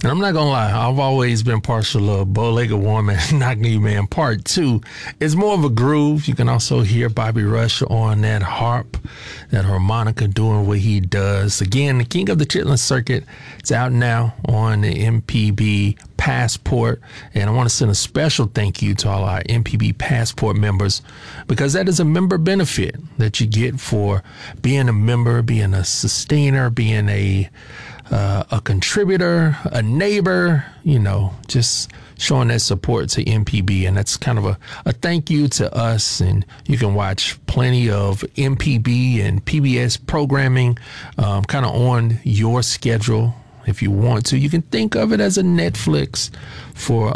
And I'm not going to lie, I've always been partial of Bow-Legged Woman, Knock Knee Man Part 2. It's more of a groove. You can also hear Bobby Rush on that harp, that harmonica doing what he does. Again, the King of the Chitlin Circuit. It's out now on the MPB Passport. And I want to send a special thank you to all our MPB Passport members, because that is a member benefit that you get for being a member, being a sustainer, being a contributor, a neighbor, just showing that support to MPB. And that's kind of a thank you to us. And you can watch plenty of MPB and PBS programming kind of on your schedule if you want to. You can think of it as a Netflix for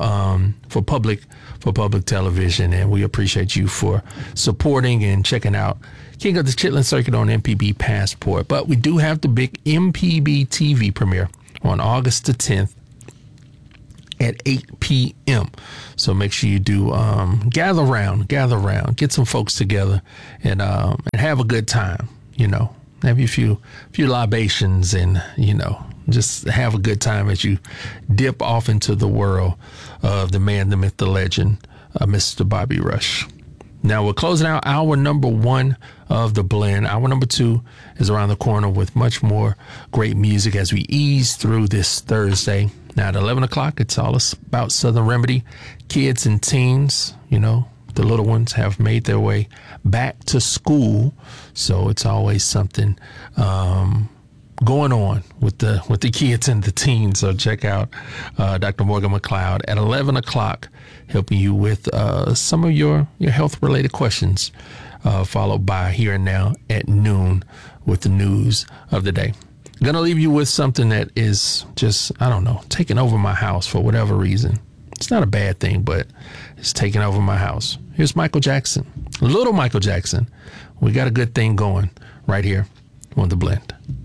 public television. And we appreciate you for supporting and checking out King of the Chitlin Circuit on MPB Passport. But we do have the big MPB TV premiere on August the 10th at 8 p.m. So make sure you do gather around, get some folks together and have a good time, have a few libations and, just have a good time as you dip off into the world of the man, the myth, the legend, Mr. Bobby Rush. Now we're closing out hour number 1 of the blend. Hour number 2 is around the corner with much more great music as we ease through this Thursday. Now at 11 o'clock, it's all about Southern Remedy. Kids and teens, the little ones have made their way back to school. So it's always something going on with the kids and the teens. So check out Dr. Morgan McLeod at 11 o'clock, helping you with some of your health-related questions, followed by Here and Now at noon with the news of the day. I'm going to leave you with something that is just, taking over my house for whatever reason. It's not a bad thing, but it's taking over my house. Here's Michael Jackson, little Michael Jackson. We got a good thing going right here on The Blend.